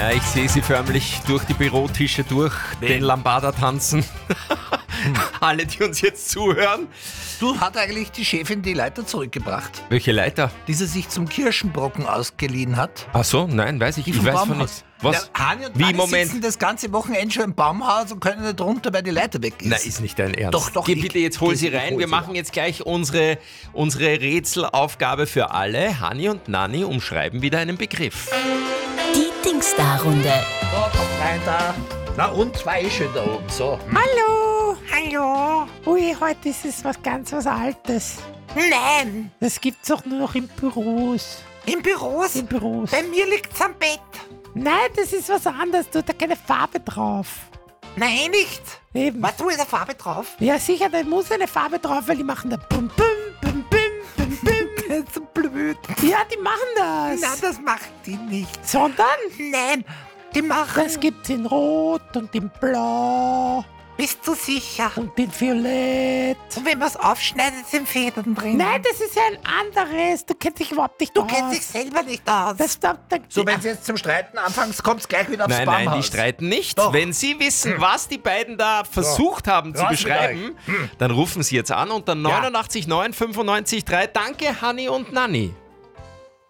Ja, ich sehe sie förmlich durch die Bürotische durch den Lambada tanzen. Alle, die uns jetzt zuhören. Du, hat eigentlich die Chefin die Leiter zurückgebracht, Welche Leiter? die sie sich zum Kirschenbrocken ausgeliehen hat? Ach so, nein, weiß ich. Die Ich vom weiß von Baumhaus. nichts. Was? Ja, Hani und Wie, Manni Moment? sitzen das ganze Wochenende schon im Baumhaus und können nicht runter, weil die Leiter weg ist. Na, ist nicht dein Ernst. Doch, Geh ich- bitte, jetzt hol ich- sie ich rein. hol Wir sie machen jetzt gleich unsere Rätselaufgabe für alle. Hani und Nanni umschreiben wieder einen Begriff. Die Dingsda-Runde. So, kommt rein da. Na und, war schön da oben, so. Hallo, hallo. Ui, heute ist es was Altes. Nein, Das gibt's doch nur noch in Büros. im Büros. In Büros. Bei mir liegt's am Bett. Nein, das ist was anderes. Da hat da keine Farbe drauf. Nein, nicht. Eben. Was, wo ist eine Farbe drauf? Ja, sicher, da muss eine Farbe drauf, weil die machen da bum, bum, bum, bum, bum, bum. Das ist so blöd. Ja, die machen das. Nein, das macht die nicht. Sondern Nein, die machen... das gibt's in Rot und in Blau Bist du sicher? und in Violett. Und wenn man es aufschneidet, sind Federn drin. Nein, das ist ja ein anderes. Du kennst dich überhaupt nicht du aus. kennst dich selber nicht aus. So, wenn sie jetzt zum Streiten anfangen, kommt es gleich wieder aufs Nein, Baumhaus. nein, die streiten nicht. Doch. Wenn Sie wissen, was die beiden da versucht haben zu Raus mit beschreiben, dann rufen Sie jetzt an unter 89 9 95 3. Danke, Hani und Nanni.